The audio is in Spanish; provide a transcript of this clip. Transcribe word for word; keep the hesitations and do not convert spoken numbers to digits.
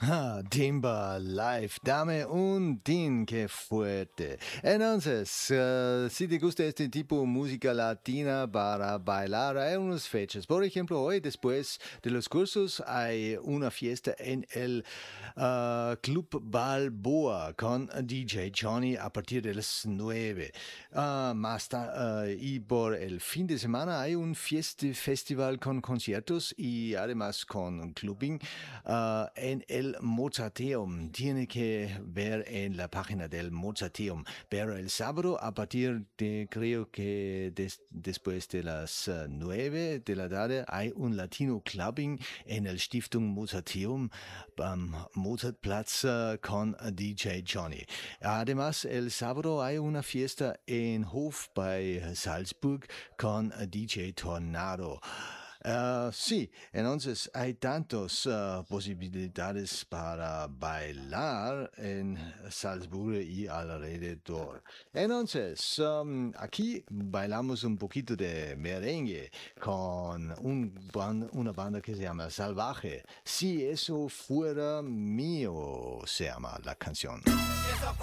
Ah, Timba Live, dame un tin, qué fuerte. Entonces, uh, si te gusta este tipo de música latina para bailar, hay unas fechas. Por ejemplo, hoy después de los cursos hay una fiesta en el uh, Club Balboa con D J Johnny a partir de las nueve. Uh, más ta- uh, y por el fin de semana hay un fieste festival con conciertos y además con clubbing uh, en el Mozarteum. Tiene que ver en la página del Mozarteum. Pero el sábado a partir de, creo que des- después de las uh, nueve de la tarde, hay un Latino clubbing en el Stiftung Mozarteum am Mozartplatz uh, con D J Johnny. Además, el sábado hay una fiesta en Hof bei Salzburg con D J Tornado. Uh, sí, entonces hay tantas uh, posibilidades para bailar en Salzburgo y alrededor. Entonces, um, aquí bailamos un poquito de merengue con un ban- una banda que se llama Salvaje. Si eso fuera mío, se llama la canción.